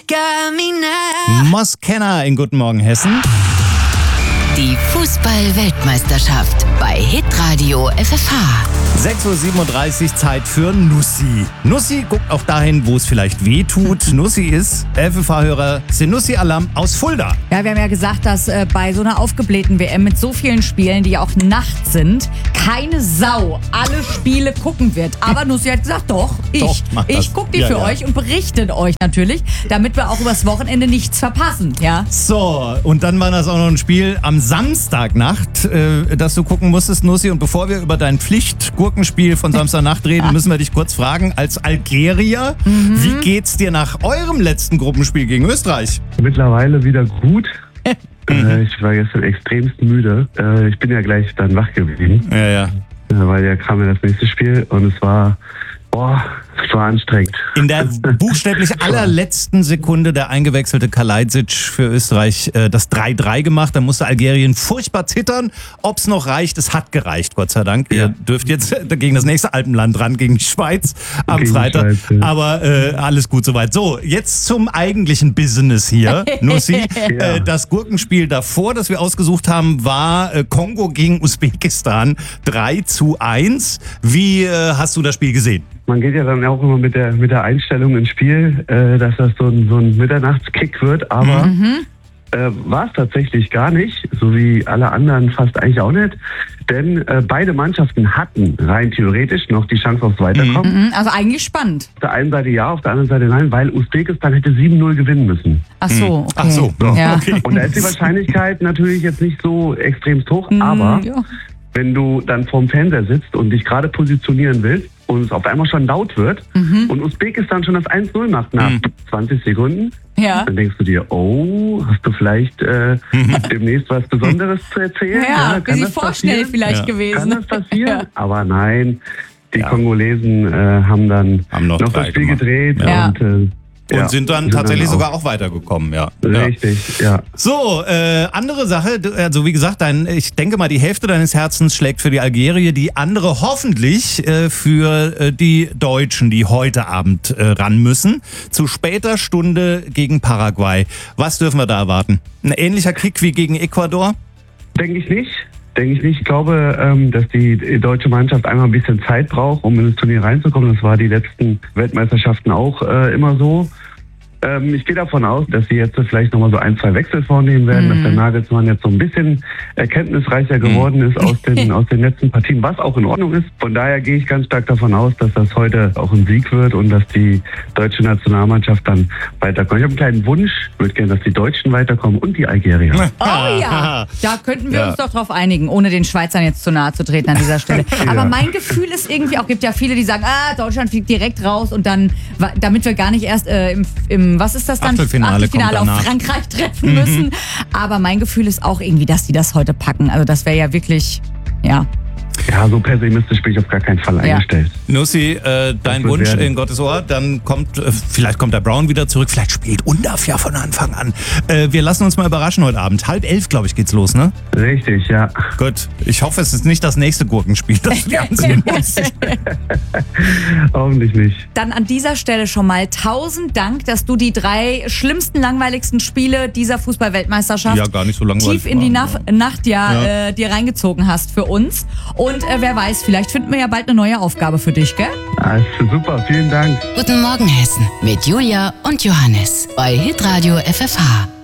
Moskenna in Guten Morgen Hessen. Die Fußball-Weltmeisterschaft bei Hitradio FFH. 6.37 Uhr, Zeit für Nussi. Nussi guckt auch dahin, wo es vielleicht weh tut. Nussi ist FFH-Hörer Senussi Alam aus Fulda. Ja, wir haben ja gesagt, dass bei so einer aufgeblähten WM mit so vielen Spielen, die ja auch nachts sind, keine Sau alle Spiele gucken wird. Aber Nussi hat gesagt, ich gucke die für euch und berichte euch natürlich, damit wir auch übers Wochenende nichts verpassen. Ja? So, und dann war das auch noch ein Spiel am Samstagnacht, das du gucken musstest, Nussi. Und bevor wir über dein Pflichtgurkenspiel von Samstagnacht reden, müssen wir dich kurz fragen, als Algerier, wie geht's dir nach eurem letzten Gruppenspiel gegen Österreich? Mittlerweile wieder gut. Ich war gestern extremst müde. Ich bin ja gleich dann wach geblieben. Ja. Weil ja kam ja das nächste Spiel und es war anstrengend. In der buchstäblich allerletzten Sekunde der eingewechselte Kalajdzic für Österreich das 3-3 gemacht. Da musste Algerien furchtbar zittern. Ob es noch reicht, es hat gereicht, Gott sei Dank. Ja. Ihr dürft jetzt gegen das nächste Alpenland ran, gegen die Schweiz am Freitag. Schweiz, ja. Aber alles gut soweit. So, jetzt zum eigentlichen Business hier, Nussi. Ja. Das Gurkenspiel davor, das wir ausgesucht haben, war Kongo gegen Usbekistan 3-1. Wie hast du das Spiel gesehen? Man geht ja dann auch immer mit der Einstellung ins Spiel, dass das so ein Mitternachtskick wird, aber war es tatsächlich gar nicht, so wie alle anderen fast eigentlich auch nicht, denn beide Mannschaften hatten rein theoretisch noch die Chance aufs Weiterkommen. Also eigentlich spannend. Auf der einen Seite ja, auf der anderen Seite nein, weil Usbekistan hätte 7-0 gewinnen müssen. Ach so, okay. Ach so, ja. Okay. Und da ist die Wahrscheinlichkeit natürlich jetzt nicht so extremst hoch, aber wenn du dann vorm Fernseher sitzt und dich gerade positionieren willst und es auf einmal schon laut wird und Usbekistan schon das 1-0 macht nach 20 Sekunden, dann denkst du dir, hast du vielleicht demnächst was Besonderes zu erzählen? Ja, ein bisschen vorschnell vielleicht gewesen. Kann das passieren? Ja. Aber nein, die Kongolesen haben dann noch das Spiel gedreht und sind dann tatsächlich sogar auch weitergekommen, ja. Richtig, ja. So, andere Sache, also wie gesagt, ich denke mal, die Hälfte deines Herzens schlägt für die Algerier, die andere hoffentlich für die Deutschen, die heute Abend ran müssen. Zu später Stunde gegen Paraguay. Was dürfen wir da erwarten? Ein ähnlicher Kick wie gegen Ecuador? Denke ich nicht. Ich glaube, dass die deutsche Mannschaft einmal ein bisschen Zeit braucht, um in das Turnier reinzukommen. Das war die letzten Weltmeisterschaften auch immer so. Ich gehe davon aus, dass sie jetzt vielleicht nochmal so 1-2 Wechsel vornehmen werden, dass der Nagelsmann jetzt so ein bisschen erkenntnisreicher geworden ist aus den letzten Partien, was auch in Ordnung ist. Von daher gehe ich ganz stark davon aus, dass das heute auch ein Sieg wird und dass die deutsche Nationalmannschaft dann weiterkommt. Ich habe einen kleinen Wunsch, ich würde gerne, dass die Deutschen weiterkommen und die Algerier. Oh ja, da könnten wir uns doch drauf einigen, ohne den Schweizern jetzt zu nahe zu treten an dieser Stelle. Aber mein Gefühl ist irgendwie auch, gibt ja viele, die sagen, Deutschland fliegt direkt raus und dann, damit wir gar nicht erst im was ist das dann? Achtelfinale auf Frankreich treffen müssen. Aber mein Gefühl ist auch irgendwie, dass die das heute packen. Also das wäre ja wirklich, Ja, so pessimistisch bin ich auf gar keinen Fall eingestellt. Nussi, dein Wunsch in Gottes Ohr, dann vielleicht kommt der Brown wieder zurück, vielleicht spielt Undaf ja von Anfang an. Wir lassen uns mal überraschen heute Abend. 10:30, glaube ich, geht's los, ne? Richtig, ja. Gut, ich hoffe, es ist nicht das nächste Gurkenspiel, das du dir ansehen musst. Hoffentlich nicht. Dann an dieser Stelle schon mal 1000 Dank, dass du die 3 schlimmsten, langweiligsten Spiele dieser Fußball-Weltmeisterschaft gar nicht so langweilig tief in die Nacht dir reingezogen hast für uns. Und wer weiß, vielleicht finden wir ja bald eine neue Aufgabe für dich, gell? Also super, vielen Dank. Guten Morgen Hessen mit Julia und Johannes bei Hitradio FFH.